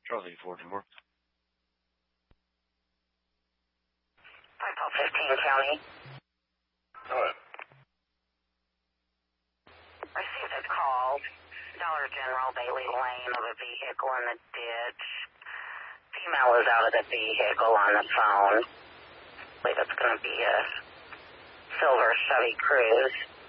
Charlie 44. 15 County. Go ahead. Received a call, Dollar General, Bailey Lane, of a vehicle in the ditch. Female is out of the vehicle on the phone. I believe it's going to be a silver Chevy Cruze.